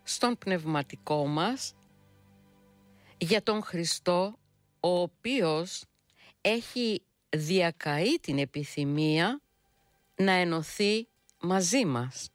στον πνευματικό μας για τον Χριστό, ο οποίος έχει διακαεί την επιθυμία να ενωθεί μαζί μας.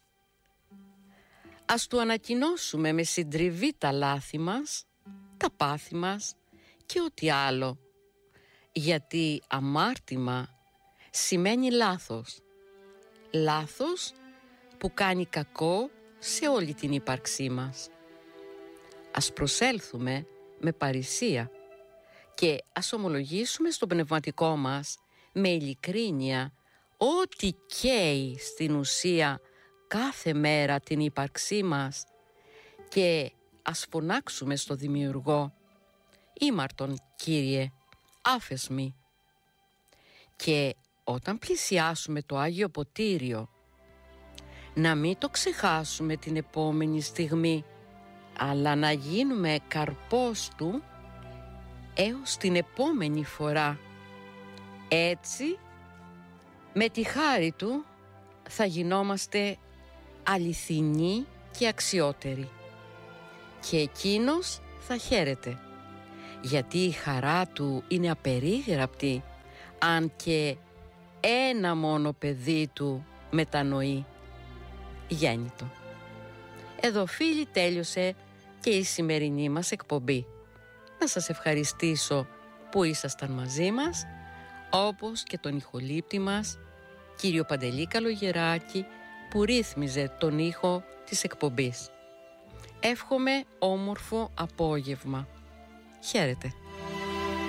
Ας του ανακοινώσουμε με συντριβή τα λάθη μας, τα πάθη μας και ό,τι άλλο, γιατί αμάρτημα σημαίνει λάθος. Λάθος που κάνει κακό σε όλη την ύπαρξή μας. Ας προσέλθουμε με παρησία και ας ομολογήσουμε στο πνευματικό μας με ειλικρίνεια ό,τι καίει στην ουσία κάθε μέρα την ύπαρξή μας και ας φωνάξουμε στο Δημιουργό «Ήμαρτον, Κύριε, άφεσμη». Και όταν πλησιάσουμε το Άγιο Ποτήριο, να μην το ξεχάσουμε την επόμενη στιγμή, αλλά να γίνουμε καρπός του έως την επόμενη φορά. Έτσι, με τη χάρη του θα γινόμαστε αληθινοί και αξιότεροι. Και εκείνος θα χαίρεται, γιατί η χαρά του είναι απερίγραπτη, αν και ένα μόνο παιδί του μετανοεί γέννητο. Εδώ, φίλοι, τέλειωσε και η σημερινή μας εκπομπή. Να σας ευχαριστήσω που ήσασταν μαζί μας, όπως και τον ηχολήπτη μας, κύριο Παντελή Καλογεράκη, που ρύθμιζε τον ήχο της εκπομπής. Εύχομαι όμορφο απόγευμα. Χαίρετε.